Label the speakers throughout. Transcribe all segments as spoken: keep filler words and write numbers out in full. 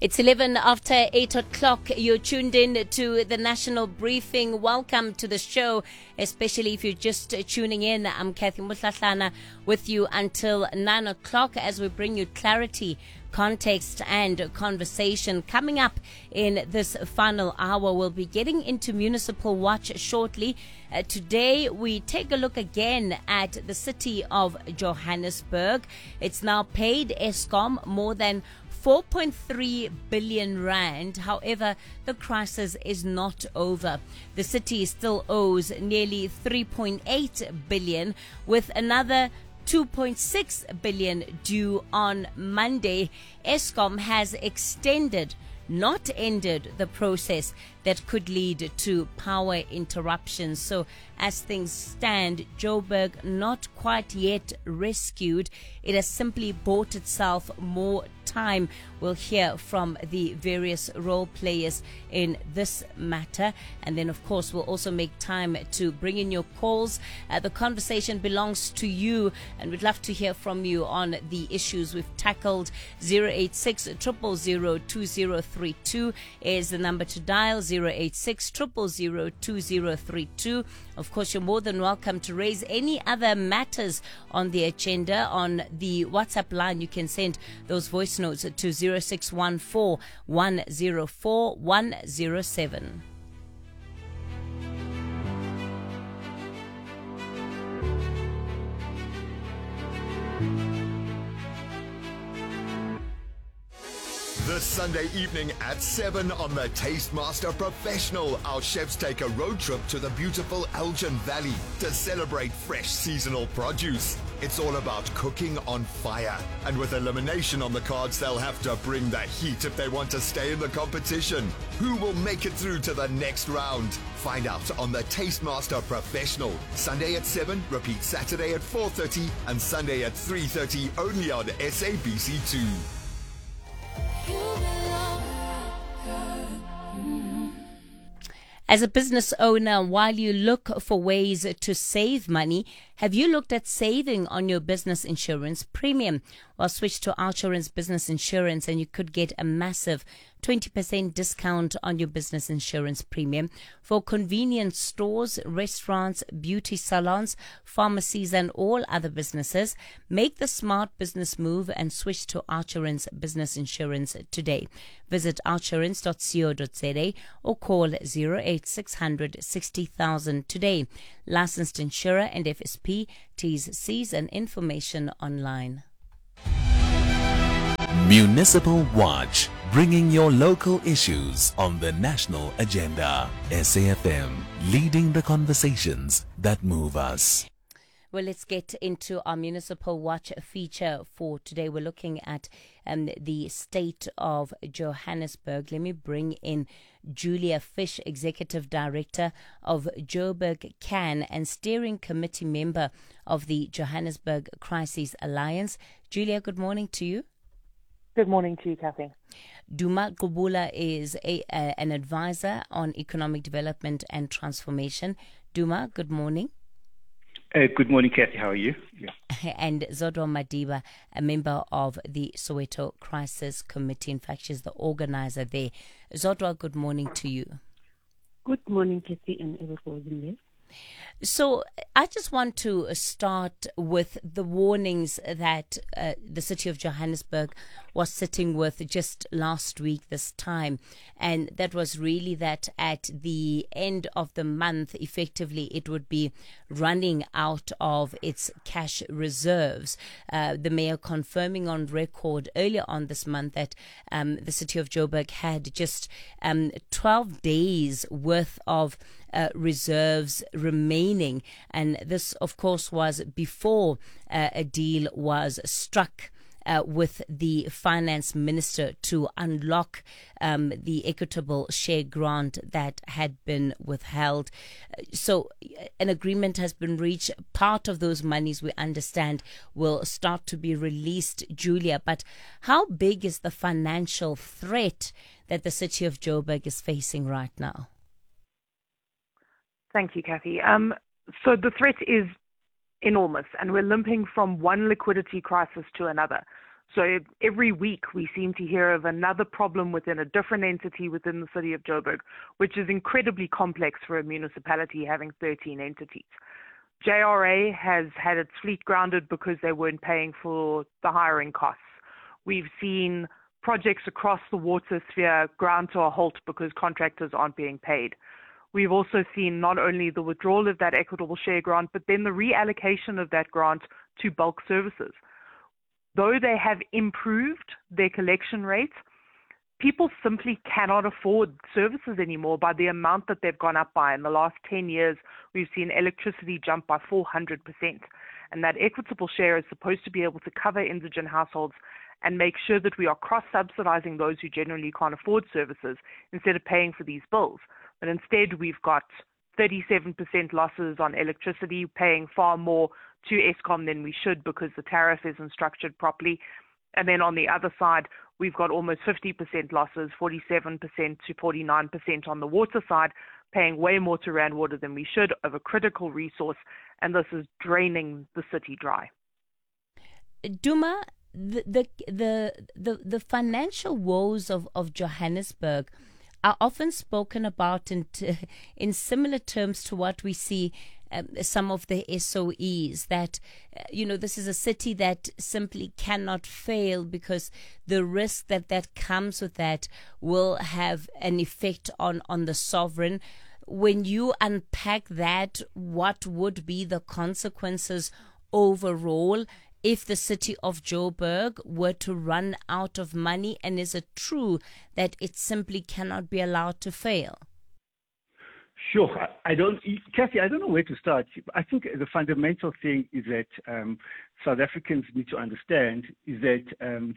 Speaker 1: It's eleven after eight o'clock. You're tuned in to the National Briefing. Welcome to the show, especially if you're just tuning in. I'm Kathy Mutlahlana with you until nine o'clock as we bring you clarity, context and conversation. Coming up in this final hour, we'll be getting into Municipal Watch shortly. Uh, today, we take a look again at the city of Johannesburg. It's now paid Eskom more than four point three billion rand. However, the crisis is not over. The city still owes nearly three point eight billion, with another two point six billion due on Monday. Eskom has extended, not ended, the process that could lead to power interruptions. So as things stand, Joburg not quite yet rescued. It has simply bought itself more time. We'll hear from the various role players in this matter. And then, of course, we'll also make time to bring in your calls. Uh, the conversation belongs to you, and we'd love to hear from you on the issues we've tackled. zero eight six, zero zero zero, two zero three two is the number to dial. zero eight six, zero zero zero, two zero three two. Of course, you're more than welcome to raise any other matters on the agenda. On the WhatsApp line, you can send those voice notes to zero six one four, one zero four, one zero seven.
Speaker 2: This Sunday evening at seven on the Tastemaster Professional, our chefs take a road trip to the beautiful Elgin Valley to celebrate fresh seasonal produce. It's all about cooking on fire. And with elimination on the cards, they'll have to bring the heat if they want to stay in the competition. Who will make it through to the next round? Find out on the Tastemaster Professional. Sunday at seven, repeat Saturday at four thirty and Sunday at three thirty only on S A B C two.
Speaker 1: As a business owner, while you look for ways to save money, have you looked at saving on your business insurance premium? Well, switch to Outsurance Business Insurance and you could get a massive twenty percent discount on your business insurance premium for convenience stores, restaurants, beauty salons, pharmacies and all other businesses. Make the smart business move and switch to Outsurance Business Insurance today. Visit outsurance dot co dot za or call zero eight six hundred sixty thousand today. Licensed insurer and F S P. T's, C's and information online.
Speaker 3: Municipal Watch, bringing your local issues on the national agenda. S A F M, leading the conversations that move us.
Speaker 1: Well, let's get into our Municipal Watch feature for today. We're looking at um, the state of Johannesburg. Let me bring in Julia Fish, Executive Director of Joburg CAN and Steering Committee member of the Johannesburg Crisis Alliance. Julia, good morning to you.
Speaker 4: Good morning to you, Kathy.
Speaker 1: Duma Gubula is a, uh, an advisor on economic development and transformation. Duma, good morning.
Speaker 5: Uh, good morning, Kathy. How are you?
Speaker 1: Yeah. And Zodwa Madiba, a member of the Soweto Crisis Committee. In fact, she's the organizer there. Zodwa, good morning to you.
Speaker 6: Good morning, Kathy, and everyone there.
Speaker 1: So I just want to start with the warnings that uh, the city of Johannesburg was sitting with just last week this time. And that was really that at the end of the month, effectively, it would be running out of its cash reserves. Uh, the mayor confirming on record earlier on this month that um, the city of Joburg had just um, twelve days worth of Uh, reserves remaining, and this of course was before uh, a deal was struck uh, with the finance minister to unlock um, the equitable share grant that had been withheld. So an agreement has been reached. Part of those monies, we understand, will start to be released, Julia, but how big is the financial threat that the city of Joburg is facing right now?
Speaker 4: Thank you, Kathy. Um, so the threat is enormous, and we're limping from one liquidity crisis to another. So every week we seem to hear of another problem within a different entity within the city of Joburg, which is incredibly complex for a municipality having thirteen entities. J R A has had its fleet grounded because they weren't paying for the hiring costs. We've seen projects across the water sphere ground to a halt because contractors aren't being paid. We've also seen not only the withdrawal of that equitable share grant, but then the reallocation of that grant to bulk services. Though they have improved their collection rates, people simply cannot afford services anymore by the amount that they've gone up by. In the last ten years, we've seen electricity jump by four hundred percent. And that equitable share is supposed to be able to cover indigent households and make sure that we are cross-subsidizing those who generally can't afford services instead of paying for these bills. But instead, we've got thirty-seven percent losses on electricity, paying far more to Eskom than we should because the tariff isn't structured properly. And then on the other side, we've got almost fifty percent losses, forty-seven percent to forty-nine percent on the water side, paying way more to Rand Water than we should of a critical resource, and this is draining the city dry.
Speaker 1: Duma, the the the the, the financial woes of, of Johannesburg are often spoken about in, t- in similar terms to what we see um, some of the S O Es, that, uh, you know, this is a city that simply cannot fail because the risk that that comes with that will have an effect on, on the sovereign. When you unpack that, what would be the consequences overall if the city of Joburg were to run out of money, and is it true that it simply cannot be allowed to fail?
Speaker 5: Sure. I don't, Kathy, I don't know where to start. I think the fundamental thing is that um, South Africans need to understand is that um,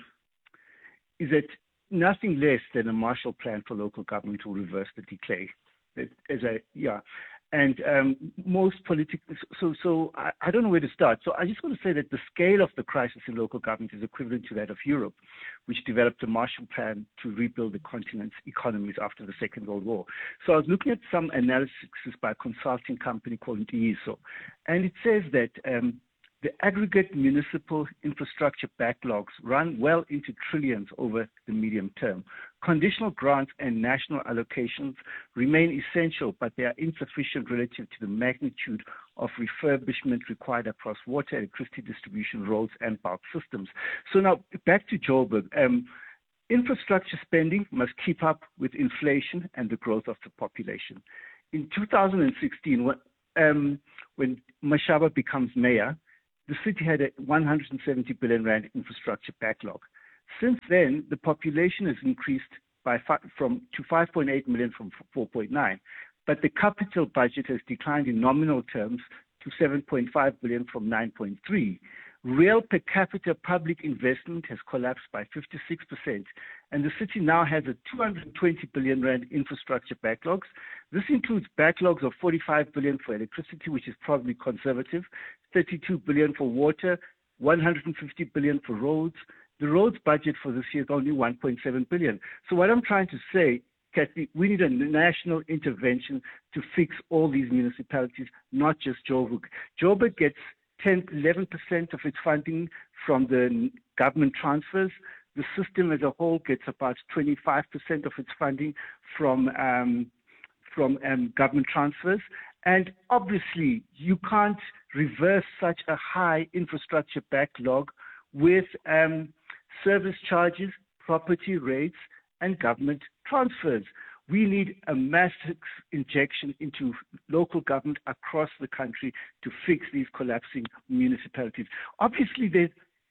Speaker 5: is that nothing less than a Marshall Plan for local government will reverse the decay. That, as I, yeah. And um, most political, so so I, I don't know where to start. So I just want to say that the scale of the crisis in local government is equivalent to that of Europe, which developed a Marshall Plan to rebuild the continent's economies after the Second World War. So I was looking at some analysis by a consulting company called Diiso, and it says that um, the aggregate municipal infrastructure backlogs run well into trillions over the medium term. Conditional grants and national allocations remain essential, but they are insufficient relative to the magnitude of refurbishment required across water, electricity distribution, roads, and bulk systems. So now back to Joburg. Um, infrastructure spending must keep up with inflation and the growth of the population. In two thousand sixteen, when, um, when Mashaba becomes mayor, the city had a one hundred seventy billion rand infrastructure backlog. Since then, the population has increased by fi- from to five point eight million from four point nine, but the capital budget has declined in nominal terms to seven point five billion from nine point three. Real per capita public investment has collapsed by fifty-six percent, and the city now has a two hundred twenty billion rand infrastructure backlogs. This includes backlogs of forty-five billion for electricity, which is probably conservative, thirty-two billion for water, one hundred fifty billion for roads. The roads budget for this year is only one point seven billion. So what I'm trying to say, Kathy, we need a national intervention to fix all these municipalities, not just Joburg. Joburg gets ten, eleven percent of its funding from the government transfers. The system as a whole gets about twenty-five percent of its funding from um, from um, government transfers. And obviously, you can't reverse such a high infrastructure backlog with um, service charges, property rates, and government transfers. We need a massive injection into local government across the country to fix these collapsing municipalities. Obviously, there's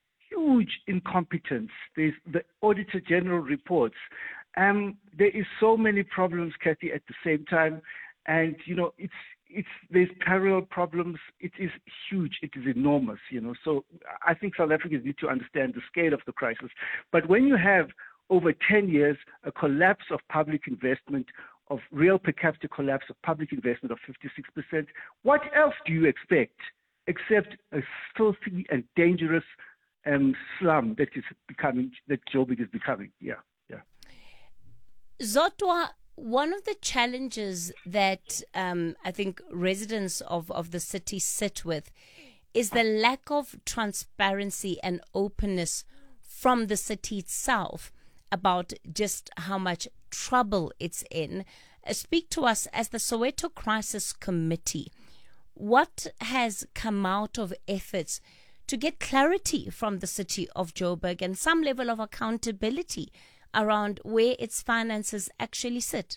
Speaker 5: huge incompetence. There's the Auditor General reports. Um, there is so many problems, Kathy, at the same time. And, you know, it's it's there's parallel problems. It is huge. It is enormous, you know. So I think South Africans need to understand the scale of the crisis. But when you have over ten years, a collapse of public investment, of real per capita collapse of public investment of fifty-six percent. What else do you expect except a filthy and dangerous um, slum that is becoming, that Joburg is becoming? Yeah, yeah.
Speaker 1: Zodwa, one of the challenges that um, I think residents of, of the city sit with is the lack of transparency and openness from the city itself about just how much trouble it's in. Uh, speak to us as the Soweto Crisis Committee. What has come out of efforts to get clarity from the city of Joburg and some level of accountability around where its finances actually sit?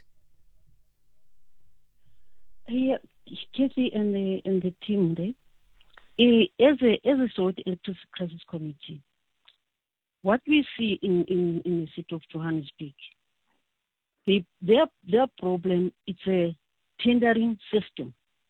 Speaker 6: Yeah, Kathy and the and the team there, eh, as a as a Soweto Electricity Crisis Committee, what we see in, in, in the city of Johannesburg, they, their their problem is a tendering system.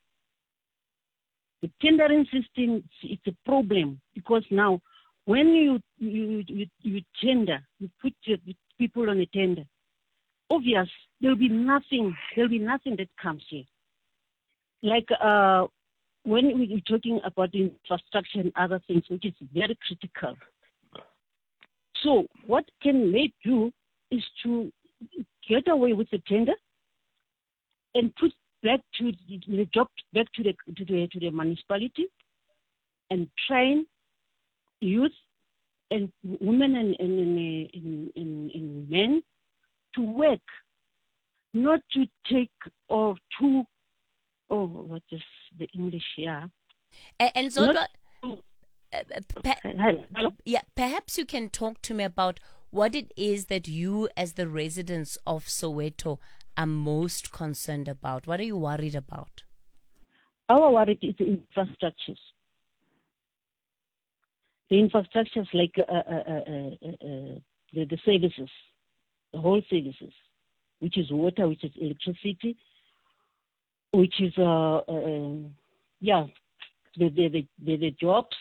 Speaker 6: The tendering system is a problem because now when you you you, you tender, you put your people on a tender, obvious there'll be nothing there'll be nothing that comes here. Like uh, when we're talking about infrastructure and other things, which is very critical. So what can they do is to get away with the tender and put back to the job back to the to the to the municipality and train youth and women and and, and, and, and men to work, not to take or to oh what is the English here?
Speaker 1: And, and so
Speaker 6: Not,
Speaker 1: uh, per- yeah, perhaps you can talk to me about what it is that you, as the residents of Soweto, are most concerned about. What are you worried about?
Speaker 6: Our worry is the infrastructures. The infrastructures like uh, uh, uh, uh, uh, the, the services, the whole services, which is water, which is electricity, which is uh, uh yeah, the the the, the, the jobs,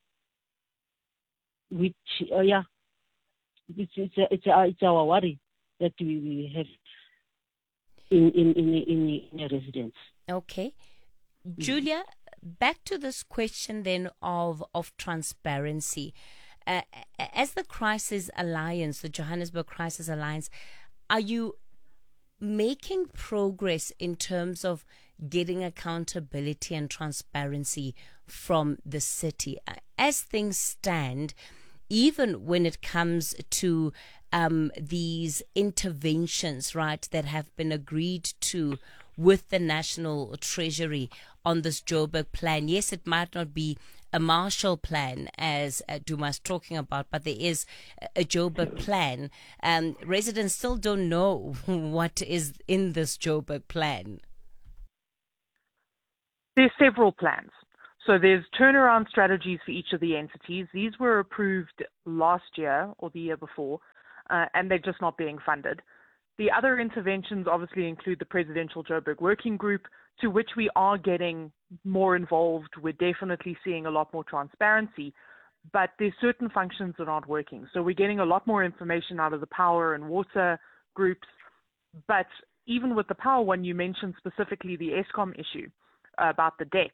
Speaker 6: which uh, yeah, it's it's it's, uh, it's our worry that we, we have in in in in, in a residence.
Speaker 1: Okay, Julia, back to this question then of of transparency. Uh, as the Crisis Alliance, the Johannesburg Crisis Alliance, are you making progress in terms of getting accountability and transparency from the city? As things stand, even when it comes to um, these interventions, right, that have been agreed to with the National Treasury on this Joburg plan. Yes, it might not be a Marshall Plan, as uh, Duma's talking about, but there is a Joburg plan. Um, residents still don't know what is in this Joburg plan.
Speaker 4: There's several plans. So there's turnaround strategies for each of the entities. These were approved last year or the year before, uh, and they're just not being funded. The other interventions obviously include the Presidential Joburg Working Group, to which we are getting more involved. We're definitely seeing a lot more transparency, but there's certain functions that aren't working. So we're getting a lot more information out of the power and water groups. But even with the power one, you mentioned specifically the Eskom issue uh, about the debt.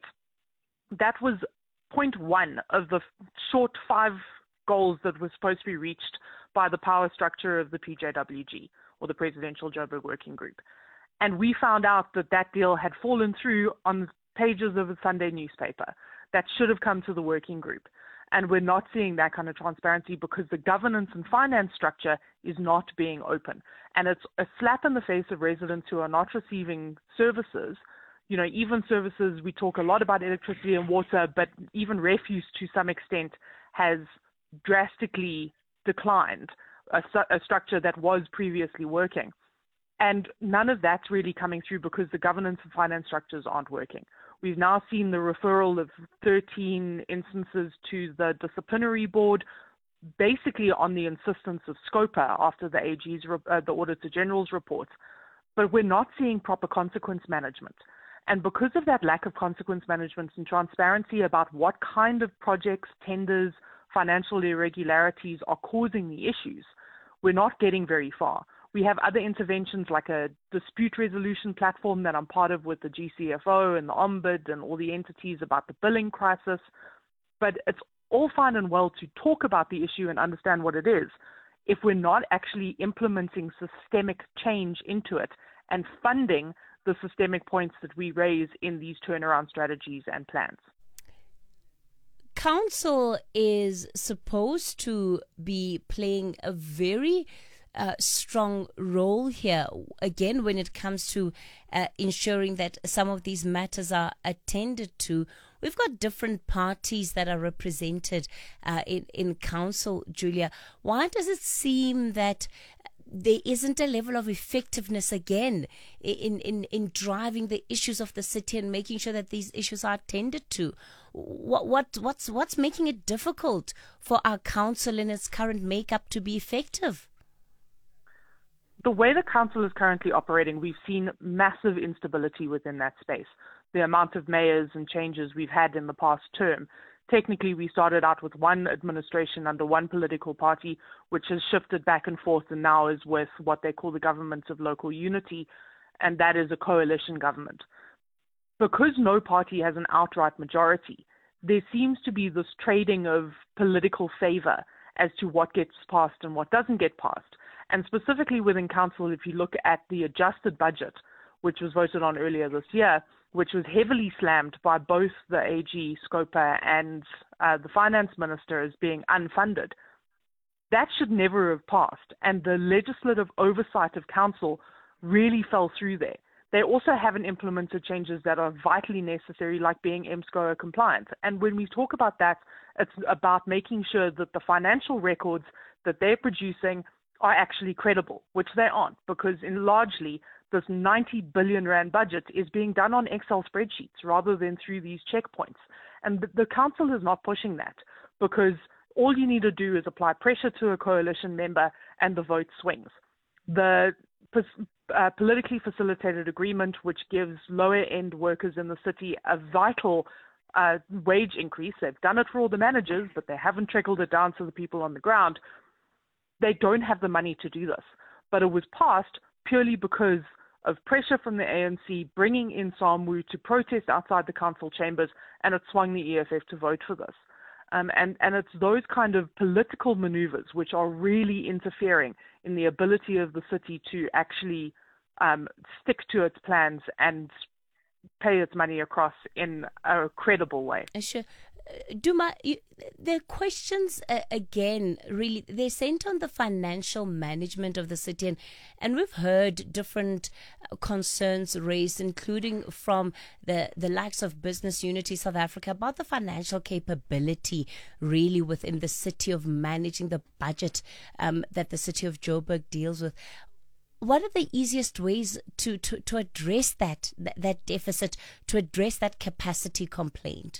Speaker 4: That was point one of the short five goals that were supposed to be reached by the power structure of the P J W G, or the Presidential Joburg Working Group. And we found out that that deal had fallen through on pages of a Sunday newspaper that should have come to the working group. And we're not seeing that kind of transparency because the governance and finance structure is not being open. And it's a slap in the face of residents who are not receiving services. You know, even services, we talk a lot about electricity and water, but even refuse to some extent has drastically declined, a, a structure that was previously working. And none of that's really coming through because the governance and finance structures aren't working. We've now seen the referral of thirteen instances to the disciplinary board, basically on the insistence of SCOPA after the A G's, uh, the Auditor General's report. But we're not seeing proper consequence management. And because of that lack of consequence management and transparency about what kind of projects, tenders, financial irregularities are causing the issues, we're not getting very far. We have other interventions like a dispute resolution platform that I'm part of with the G C F O and the Ombud and all the entities about the billing crisis. But it's all fine and well to talk about the issue and understand what it is if we're not actually implementing systemic change into it and funding the systemic points that we raise in these turnaround strategies and plans.
Speaker 1: council is supposed to be playing a very uh, strong role here, again, when it comes to uh, ensuring that some of these matters are attended to. We've got different parties that are represented uh, in, in council, Julia. Why does it seem that there isn't a level of effectiveness again in, in, in driving the issues of the city and making sure that these issues are attended to? What, what what's what's making it difficult for our council in its current makeup to be effective?
Speaker 4: The way the council is currently operating, we've seen massive instability within that space. The amount of mayors and changes we've had in the past term. Technically, we started out with one administration under one political party, which has shifted back and forth and now is with what they call the Government of Local Unity, and that is a coalition government. Because no party has an outright majority, there seems to be this trading of political favor as to what gets passed and what doesn't get passed. And specifically within council, if you look at the adjusted budget, which was voted on earlier this year, which was heavily slammed by both the A G, Scopa, and uh, the finance minister as being unfunded. That should never have passed, and the legislative oversight of council really fell through there. They also haven't implemented changes that are vitally necessary, like being M SCOA compliant. And when we talk about that, it's about making sure that the financial records that they're producing are actually credible, which they aren't, because in largely this ninety billion rand budget is being done on Excel spreadsheets rather than through these checkpoints. And the, the council is not pushing that, because all you need to do is apply pressure to a coalition member and the vote swings. The uh, politically facilitated agreement, which gives lower-end workers in the city a vital uh, wage increase, they've done it for all the managers, but they haven't trickled it down to the people on the ground. They don't have the money to do this. But it was passed purely because of pressure from the A N C bringing in SAMWU to protest outside the council chambers, and it swung the E F F to vote for this. Um, and, and it's those kind of political maneuvers which are really interfering in the ability of the city to actually um, stick to its plans and pay its money across in a credible way.
Speaker 1: Sure. Duma, you, the questions, uh, again, really, they're centered on the financial management of the city. And, and we've heard different concerns raised, including from the, the likes of Business Unity South Africa, about the financial capability, really, within the city of managing the budget um, that the city of Joburg deals with. What are the easiest ways to, to, to address that, that, that deficit, to address that capacity complaint?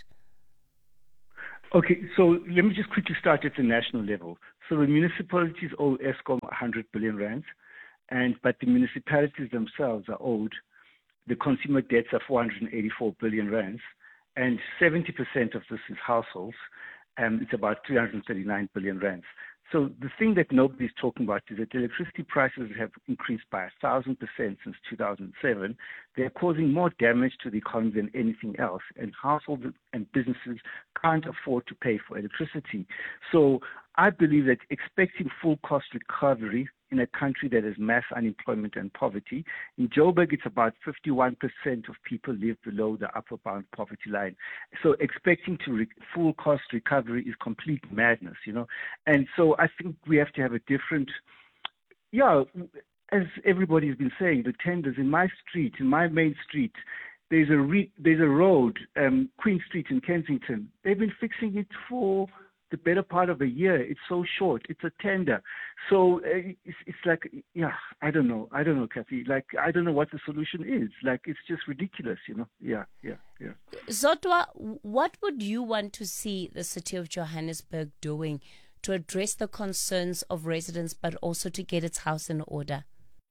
Speaker 5: Okay, so let me just quickly start at the national level. So the municipalities owe Eskom one hundred billion rands, and but the municipalities themselves are owed, the consumer debts are four hundred eighty-four billion rands, and seventy percent of this is households, and it's about three hundred thirty-nine billion rands. So the thing that nobody's talking about is that electricity prices have increased by one thousand percent since two thousand seven. They're causing more damage to the economy than anything else, and households and businesses can't afford to pay for electricity. So I believe that expecting full cost recovery in a country that has mass unemployment and poverty, in Joburg it's about fifty-one percent of people live below the upper bound poverty line. So expecting to re- full cost recovery is complete madness, you know. And so I think we have to have a different, yeah, as everybody's been saying, the tenders in my street, in my main street, there's a re- there's a road, um, Queen Street in Kensington. They've been fixing it for the better part of a year. It's so short. It's a tender. So uh, it's, it's like, yeah, I don't know. I don't know, Kathy. Like, I don't know what the solution is. Like, it's just ridiculous, you know? Yeah, yeah, yeah.
Speaker 1: Zodwa, what would you want to see the city of Johannesburg doing to address the concerns of residents, but also to get its house in order?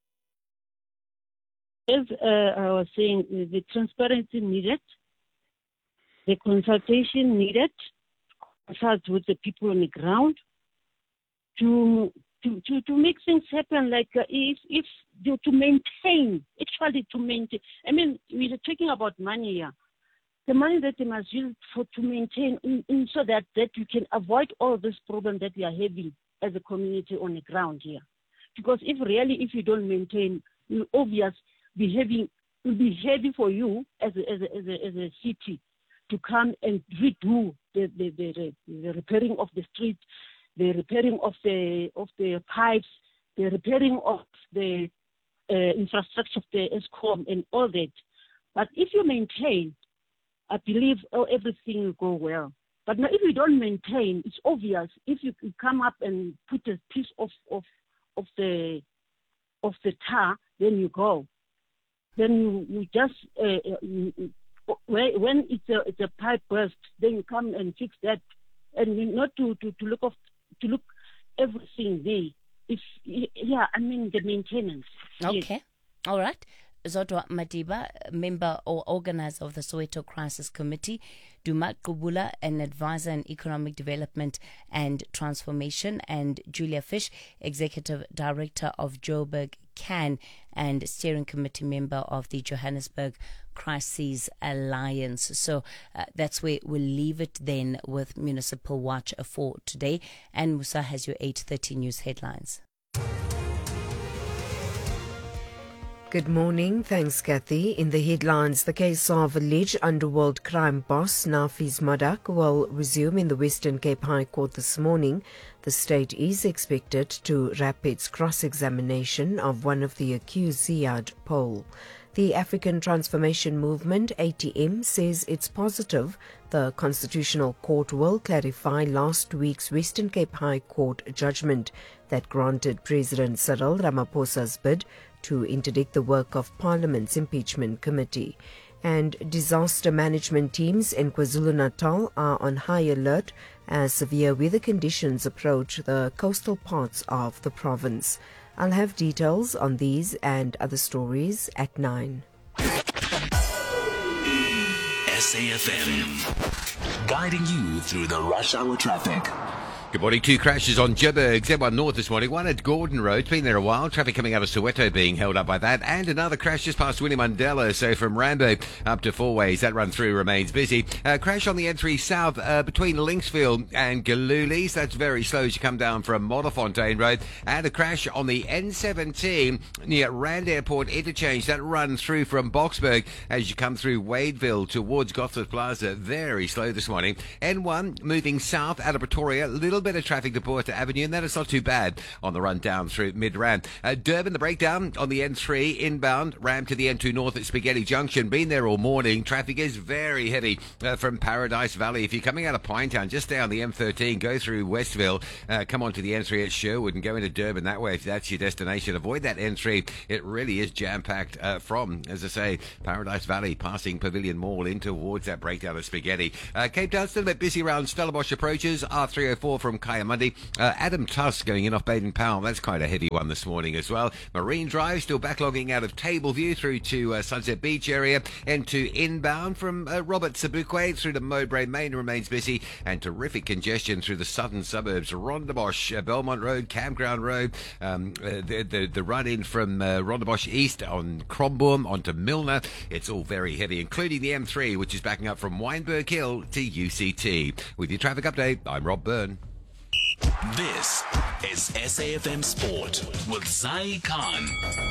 Speaker 6: As uh, I was saying, the transparency needed, the consultation needed, consult with the people on the ground to to to, to make things happen. Like uh, if if to, to maintain, actually to maintain. I mean, we are talking about money here. The money that they must use for to maintain, in, in so that that you can avoid all this problem that we are having as a community on the ground here. Because if really, if you don't maintain, you obvious be having will be heavy for you as a, as a, as a, as a city to come and redo the, the, the, the repairing of the street, the repairing of the of the pipes, the repairing of the uh, infrastructure of the ESCOM and all that. But if you maintain, I believe oh, everything will go well. But now if you don't maintain, it's obvious. If you come up and put a piece of, of, of the of the tar, then you go. Then you, you just, uh, you, when it's a, it's a pipe burst, then you come and fix that. And you not to, to, to look off, to look everything there. If, yeah, I mean the maintenance.
Speaker 1: Okay,
Speaker 6: yes.
Speaker 1: All right. Zodwa Madiba, member or organizer of the Soweto Crisis Committee, Dumat Kubula, an advisor in economic development and transformation, and Julia Fish, executive director of Joburg CAN and steering committee member of the Johannesburg Crises Alliance. So uh, that's where we'll leave it then with Municipal Watch for today. And Musa has your eight thirty news headlines.
Speaker 7: Good morning. Thanks, Kathy. In the headlines, the case of alleged underworld crime boss Nafiz Madak will resume in the Western Cape High Court this morning. The state is expected to wrap its cross-examination of one of the accused, Ziad Pole. The African Transformation Movement, A T M, says it's positive the Constitutional Court will clarify last week's Western Cape High Court judgment that granted President Cyril Ramaphosa's bid to interdict the work of Parliament's impeachment committee. And disaster management teams in KwaZulu-Natal are on high alert as severe weather conditions approach the coastal parts of the province. I'll have details on these and other stories at nine.
Speaker 3: S A F M, guiding you through the rush hour traffic.
Speaker 8: Good morning. Two crashes on Joburg Z one North this morning. One at Gordon Road. It's been there a while. Traffic coming out of Soweto being held up by that. And another crash just past Winnie Mandela. So from Rambo up to Four Ways, that run through remains busy. Uh, crash on the N three South uh, between Linksfield and Galulis. That's very slow as you come down from Modderfontein Road. And a crash on the N seventeen near Rand Airport Interchange. That run through from Boksburg as you come through Wadeville towards Gosford Plaza. Very slow this morning. N one moving south out of Pretoria. Little bit of traffic to Porter Avenue, and that is not too bad on the run down through Mid-Ram. Uh, Durban, the breakdown on the N three inbound, Ram to the N two North at Spaghetti Junction. Been there all morning. Traffic is very heavy uh, from Paradise Valley. If you're coming out of Pinetown, just stay on the M thirteen, go through Westville, uh, come onto the N three at Sherwood and go into Durban that way if that's your destination. Avoid that N three. It really is jam-packed uh, from, as I say, Paradise Valley, passing Pavilion Mall in towards that breakdown of Spaghetti. Uh, Cape Town still a bit busy around Stellenbosch approaches. R three oh four from Kaya Monday. Uh, Adam Tusk going in off Baden-Powell. That's quite a heavy one this morning as well. Marine Drive still backlogging out of Tableview through to uh, Sunset Beach area. And to inbound from uh, Robert Sabukwe through to Mowbray Main remains busy. And terrific congestion through the southern suburbs. Rondebosch, uh, Belmont Road, Campground Road. Um, uh, the, the, the run-in from uh, Rondebosch East on Kromboom onto Milner. It's all very heavy, including the M three, which is backing up from Wynberg Hill to U C T. With your traffic update, I'm Rob Byrne.
Speaker 3: This is S A F M Sport with Zai Khan.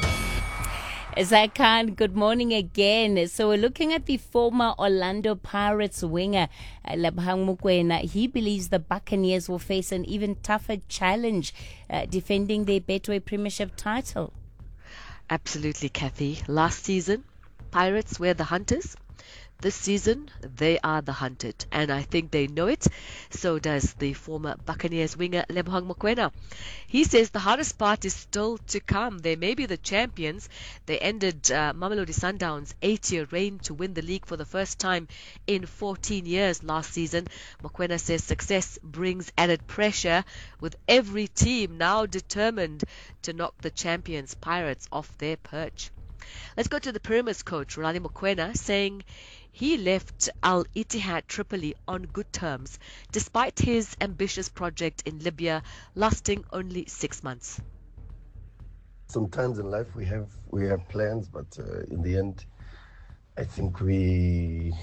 Speaker 1: Zai Khan, good morning again. So we're looking at the former Orlando Pirates winger, uh, Lebohang Mokoena. He believes the Buccaneers will face an even tougher challenge uh, defending their Betway Premiership title.
Speaker 9: Absolutely, Kathy. Last season, Pirates were the hunters. This season, they are the hunted, and I think they know it. So does the former Buccaneers winger Lebohang Mokoena. He says the hardest part is still to come. They may be the champions. They ended uh, Mamelodi Sundowns' eight-year reign to win the league for the first time in fourteen years last season. Mokoena says success brings added pressure, with every team now determined to knock the champions Pirates off their perch. Let's go to the Pyramids coach, Rulani Mokoena, saying he left Al Ittihad Tripoli on good terms, despite his ambitious project in Libya lasting only six months.
Speaker 10: Sometimes in life we have we have plans, but uh, in the end, I think we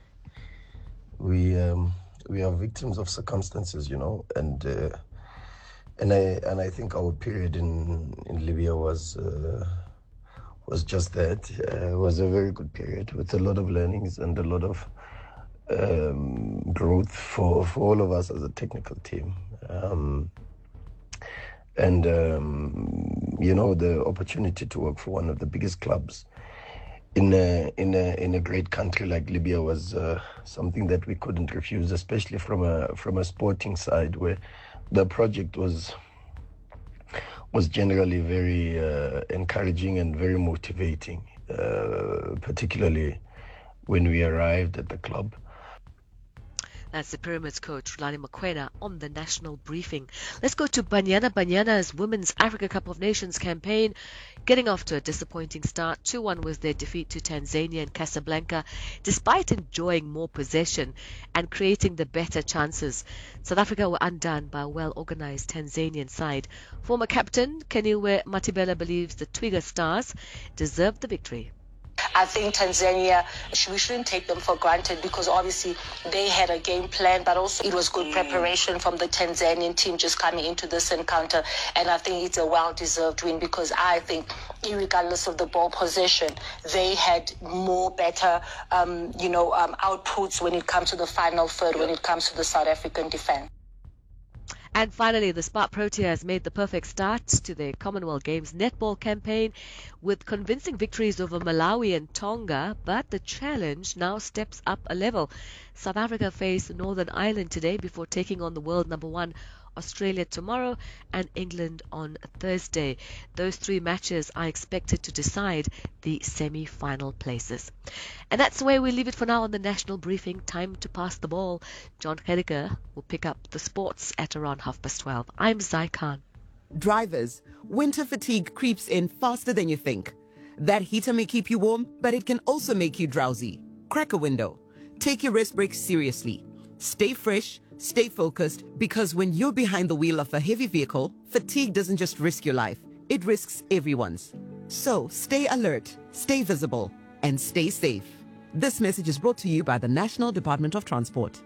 Speaker 10: we um, we are victims of circumstances, you know, and uh, and I and I think our period in in Libya was. Uh, was just that. Uh, it was a very good period with a lot of learnings and a lot of um, growth for, for all of us as a technical team. Um, and, um, you know, the opportunity to work for one of the biggest clubs in a, in a, in a great country like Libya was uh, something that we couldn't refuse, especially from a, from a sporting side where the project was was generally very uh, encouraging and very motivating, uh, particularly when we arrived at the club.
Speaker 9: That's the Pyramids coach, Rulani Mokwena, on the national briefing. Let's go to Banyana Banyana's Women's Africa Cup of Nations campaign, getting off to a disappointing start. two one was their defeat to Tanzania in Casablanca, despite enjoying more possession and creating the better chances. South Africa were undone by a well-organized Tanzanian side. Former captain Keniwe Matibela believes the Twiga Stars deserved the victory.
Speaker 11: I think Tanzania, we shouldn't take them for granted because obviously they had a game plan, but also it was good preparation from the Tanzanian team just coming into this encounter. And I think it's a well-deserved win because I think, regardless of the ball possession, they had more better, um, you know, um, outputs when it comes to the final third, when it comes to the South African defense.
Speaker 9: And finally, the Spark Proteas made the perfect start to their Commonwealth Games netball campaign with convincing victories over Malawi and Tonga, but the challenge now steps up a level. South Africa face Northern Ireland today before taking on the world number one Australia tomorrow and England on Thursday. Those three matches are expected to decide the semi-final places. And that's the way we leave it for now on the national briefing. Time to pass the ball. John Hediger will pick up the sports at around half past twelve. I'm Zai Khan.
Speaker 12: Drivers, winter fatigue creeps in faster than you think. That heater may keep you warm, but it can also make you drowsy. Crack a window. Take your rest breaks seriously. Stay fresh, stay focused, because when you're behind the wheel of a heavy vehicle, fatigue doesn't just risk your life, it risks everyone's. So stay alert, stay visible, and stay safe. This message is brought to you by the National Department of Transport.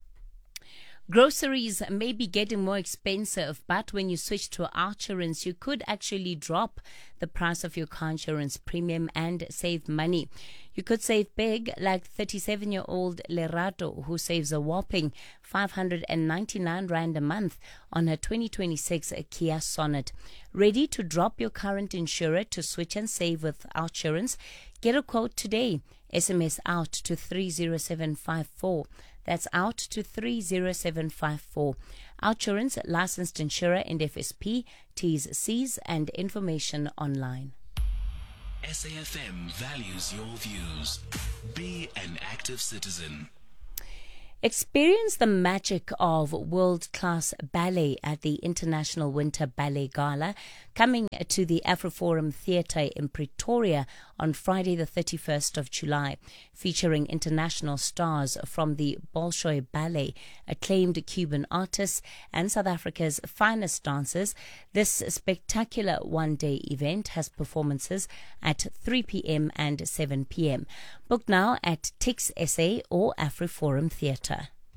Speaker 1: Groceries may be getting more expensive, but when you switch to Outsurance, you could actually drop the price of your car insurance premium and save money. You could save big, like thirty-seven-year-old Lerato, who saves a whopping five hundred ninety-nine rand a month on her twenty twenty-six Kia Sonet. Ready to drop your current insurer to switch and save with Outsurance? Get a quote today. S M S out to three zero seven five four. That's out to three zero seven five four. Outsurance, licensed insurer and F S P, T's, C's and information online.
Speaker 3: S A F M values your views. Be an active citizen.
Speaker 1: Experience the magic of world-class ballet at the International Winter Ballet Gala, coming to the AfroForum Theatre in Pretoria on Friday the thirty-first of July, featuring international stars from the Bolshoi Ballet, acclaimed Cuban artists, and South Africa's finest dancers. This spectacular one-day event has performances at three p.m. and seven p.m. Book now at Tix S A or AfroForum Theatre.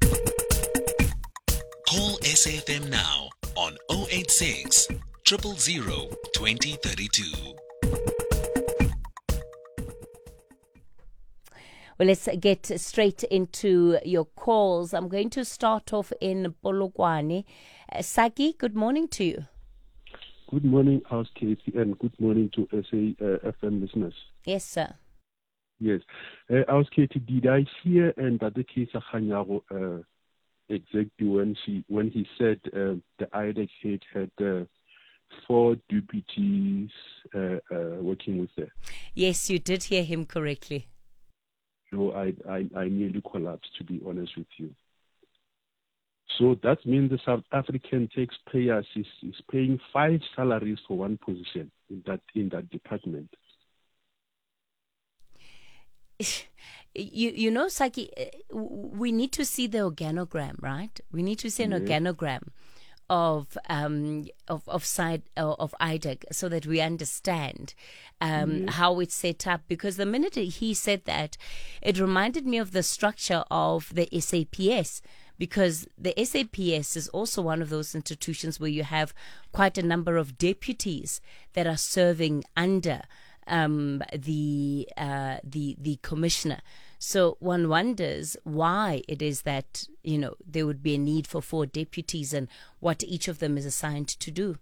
Speaker 3: Call S A F M now on oh eight six, zero zero zero, two zero three two.
Speaker 1: Well, let's get straight into your calls. I'm going to start off in Polokwane. Uh, Saki, good morning to you.
Speaker 13: Good morning, House Katie, and good morning to S A F M listeners.
Speaker 1: Yes, sir.
Speaker 13: Yes. Uh, House Katie, did I hear and that the case of Hanyago uh, exactly when she when he said uh, the I D E C head had uh, four deputies uh, uh, working with her?
Speaker 1: Yes, you did hear him correctly.
Speaker 13: So I, I, I nearly collapsed, to be honest with you. So that means the South African taxpayer is, is paying five salaries for one position in that in that department.
Speaker 1: You you know, Saki, we need to see the organogram, right? We need to see an yeah. organogram of um of of side of I D E C so that we understand um yeah. how it's set up. Because the minute he said that, it reminded me of the structure of the S A P S. Because the S A P S is also one of those institutions where you have quite a number of deputies that are serving under um, the uh, the the commissioner. So one wonders why it is that, you know, there would be a need for four deputies and what each of them is assigned to do.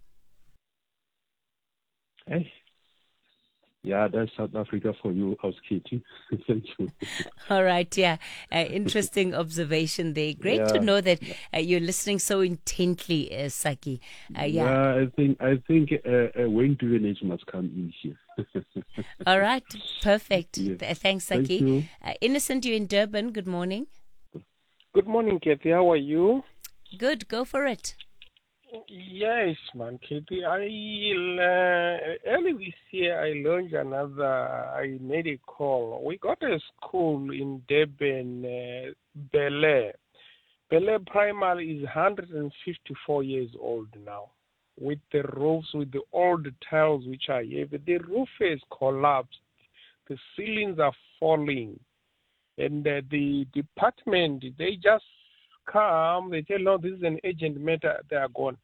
Speaker 13: Hey. Yeah, that's South Africa for you, House Katie. Thank you.
Speaker 1: All right, yeah. Uh, interesting observation there. Great
Speaker 13: Yeah.
Speaker 1: to know that uh, you're listening so intently, uh, Saki. Uh, yeah.
Speaker 13: yeah, I think I think uh, uh, Wayne Duvenage must come in here.
Speaker 1: All right, perfect.
Speaker 13: Yes.
Speaker 1: Th- Thanks,
Speaker 13: Thank
Speaker 1: Saki.
Speaker 13: you.
Speaker 1: Uh, Innocent, you're in Durban. Good morning.
Speaker 14: Good morning, Kathy. How are you?
Speaker 1: Good, go for it.
Speaker 14: Yes, man, Kathy. I uh, early this year I launched another. I made a call. We got a school in Durban, uh, Bel Air. Bel Air Primary is one hundred fifty-four years old now, with the roofs, with the old tiles which are heavy. The roof has collapsed. The ceilings are falling, and uh, the department they just come. They tell, no, this is an urgent matter. They are gone.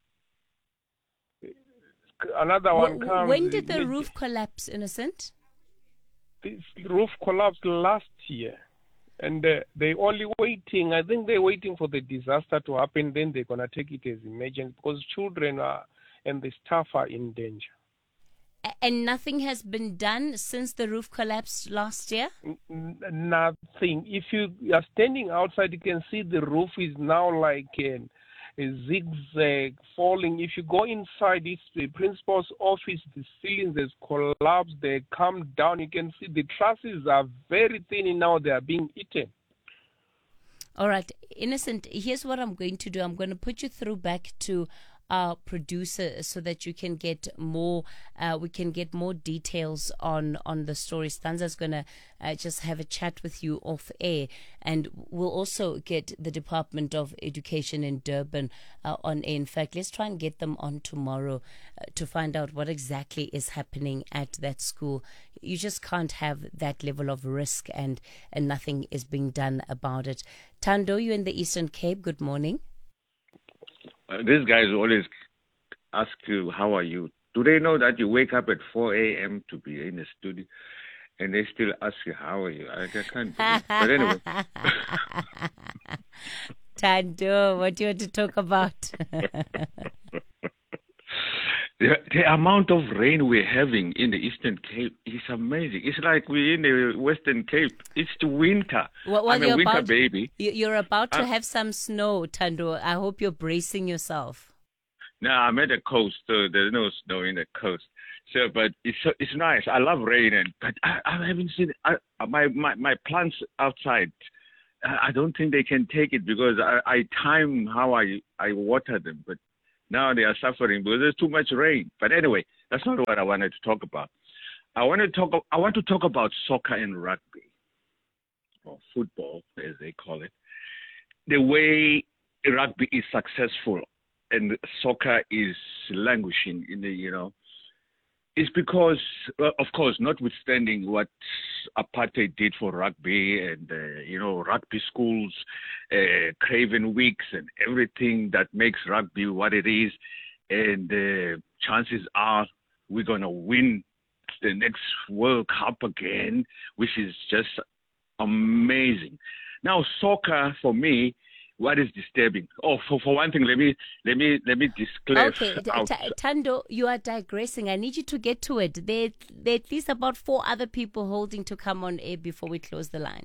Speaker 14: Another one
Speaker 1: Wh-
Speaker 14: comes.
Speaker 1: When did the
Speaker 14: they-
Speaker 1: roof collapse, Innocent?
Speaker 14: This roof collapsed last year, and uh, they only waiting. I think they're waiting for the disaster to happen. Then they're gonna take it as emergency because children are and the staff are in danger.
Speaker 1: A- And nothing has been done since the roof collapsed last year?
Speaker 14: N- nothing. If you are standing outside, you can see the roof is now like a, a zigzag falling. If you go inside, it's the principal's office, the ceilings has collapsed. They come down. You can see the trusses are very thin now. They are being eaten.
Speaker 1: All right, Innocent, here's what I'm going to do. I'm going to put you through back to our producer so that you can get more, uh, we can get more details on, on the story. Stanza's going to uh, just have a chat with you off air, and we'll also get the Department of Education in Durban uh, on air. In fact, let's try and get them on tomorrow uh, to find out what exactly is happening at that school. You just can't have that level of risk and, and nothing is being done about it. Tando, you in the Eastern Cape, good morning.
Speaker 15: Uh, these guys always ask you, how are you? Do they know that you wake up at four a.m. to be in the studio and they still ask you, how are you? I just can't believe it. But anyway.
Speaker 1: Tando, what do you want to talk about?
Speaker 15: the, the amount of rain we're having in the Eastern Cape is amazing. It's like we're in the Western Cape. It's the winter.
Speaker 1: Well, well,
Speaker 15: I'm a
Speaker 1: you're
Speaker 15: winter
Speaker 1: about,
Speaker 15: baby.
Speaker 1: you- You're about to
Speaker 15: Uh,
Speaker 1: have some snow, Tando. I hope you're bracing yourself.
Speaker 15: No, I'm at the coast, so there's no snow in the coast. So, but it's so- it's nice. I love rain, and but I, I haven't seen I, my my my plants outside. I I don't think they can take it because I, I time how I I water them, but now they are suffering because there's too much rain. But anyway, that's not what I wanted to talk about. I want to talk. I want to talk about soccer and rugby, or football as they call it. The way rugby is successful and soccer is languishing in the, you know, it's because, well, of course, notwithstanding what apartheid did for rugby and, uh, you know, rugby schools, uh, Craven Weeks and everything that makes rugby what it is. And uh, chances are we're going to win the next World Cup again, which is just amazing. Now, soccer, for me, what is disturbing? Oh, for, for one thing, let me let me let me disclose.
Speaker 1: Okay, T- T- Tando, you are digressing. I need you to get to it. There, there are at least about four other people holding to come on air before we close the line.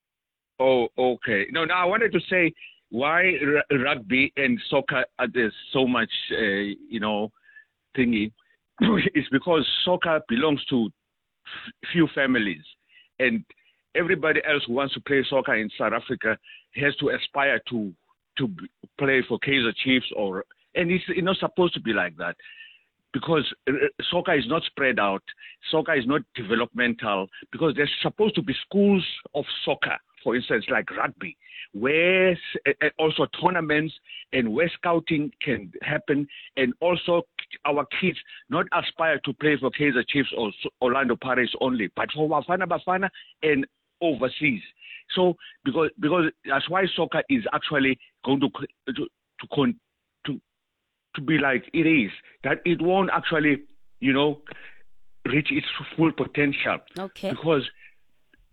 Speaker 15: Oh, okay. No, no, I wanted to say why r- rugby and soccer are there's so much, uh, you know, thingy. It's because soccer belongs to f- few families, and everybody else who wants to play soccer in South Africa has to aspire to to b- play for Kaizer Chiefs, or and it's, it's not supposed to be like that, because uh, soccer is not spread out. Soccer is not developmental, because there's supposed to be schools of soccer, for instance, like rugby, where s- uh, uh, also tournaments and where scouting can happen, and also our kids not aspire to play for Kaizer Chiefs or S- Orlando Pirates only, but for Bafana Bafana and overseas. So because because that's why soccer is actually going to to to con, to to be like it is, that it won't actually, you know, reach its full potential.
Speaker 1: Okay.
Speaker 15: Because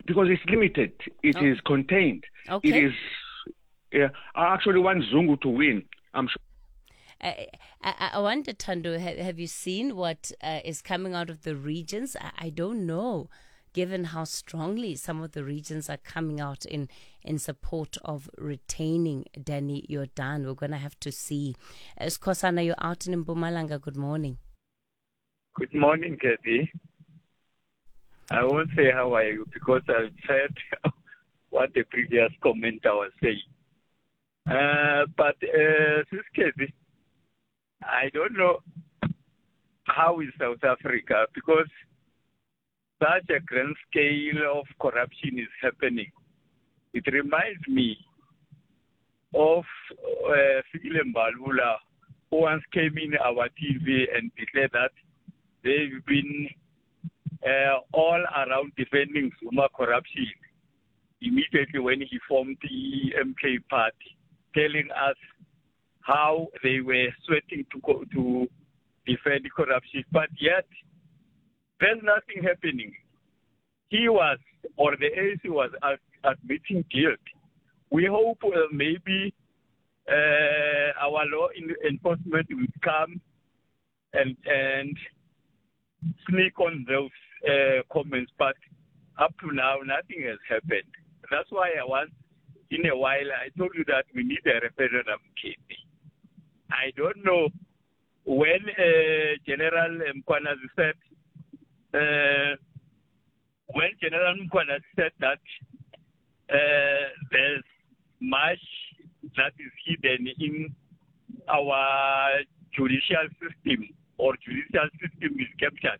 Speaker 15: because it's limited. It
Speaker 1: Oh.
Speaker 15: is contained.
Speaker 1: Okay.
Speaker 15: It is. Yeah, I actually want Zungu to win. I'm sure.
Speaker 1: I, I, I wonder, Tando, have, have you seen what uh, is coming out of the regions? I, I don't know, given how strongly some of the regions are coming out in, in support of retaining Danny Jordan. We're going to have to see. Uh, Skosana, you're out in Mpumalanga. Good morning.
Speaker 16: Good morning, Kathy. I won't say how are you because I've heard what the previous commenter was saying. Uh, but, uh, Sis Kathy, I don't know how is South Africa because such a grand scale of corruption is happening. It reminds me of uh, Fikile Mbalula, who once came in our T V and declared that they've been uh, all around defending Zuma corruption immediately when he formed the M K party, telling us how they were sweating to go to defend corruption, but yet there's nothing happening. He was, or the A C was ad- admitting guilt. We hope uh, maybe uh, our law in- enforcement will come and and sneak on those uh, comments, but up to now nothing has happened. That's why I was, in a while, I told you that we need a referendum, Katie. I don't know when uh, General Mkwanazi said, uh, when General Mkwanazi said that uh, there's much that is hidden in our judicial system, or judicial system is captured.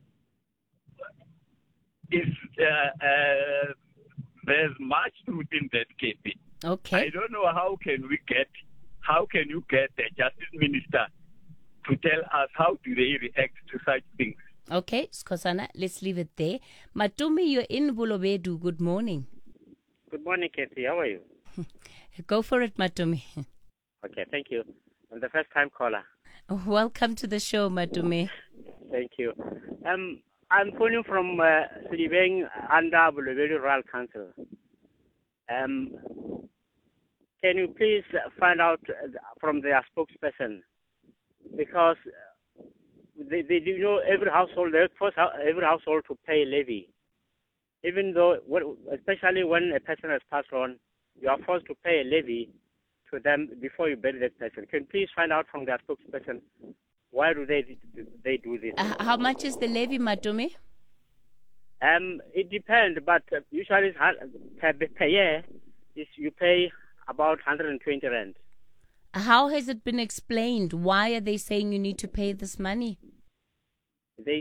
Speaker 16: Is uh, uh, there's much truth in that, K P.
Speaker 1: Okay.
Speaker 16: I don't know how can we get, how can you get the justice minister to tell us how do they react to such things?
Speaker 1: Okay, Skosana, let's leave it there. Matumi, you're in Bulobedu. Good morning.
Speaker 17: Good morning, Katie. How are you?
Speaker 1: Go for it, Matumi.
Speaker 17: Okay, thank you. I'm the first time caller.
Speaker 1: Welcome to the show, Matumi.
Speaker 17: Thank you. Um, I'm phoning from uh, Silibeng under Bulobedu Rural Council. Um, can you please find out from their spokesperson, because they, they do know every household, they force every household to pay a levy. Even though, especially when a person has passed on, you are forced to pay a levy to them before you bury that person. Can you please find out from their spokesperson, why do they they do this?
Speaker 1: Uh, how much is the levy, Matumi?
Speaker 17: Um, it depends, but usually it's per, per year, is you pay about one hundred twenty rand.
Speaker 1: How has it been explained? Why are they saying you need to pay this money?